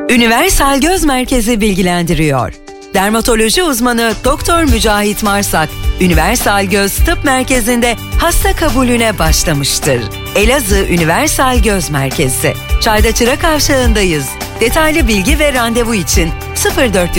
Universal Göz Merkezi bilgilendiriyor. Dermatoloji uzmanı Doktor Mücahit Marsak, Universal Göz Tıp Merkezi'nde hasta kabulüne başlamıştır. Elazığ Universal Göz Merkezi. Çayda Çırak Kavşağı'ndayız. Detaylı bilgi ve randevu için 04